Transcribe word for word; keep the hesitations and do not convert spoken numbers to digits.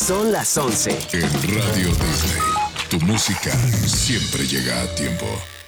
Son las once. En Radio Disney, tu música siempre llega a tiempo.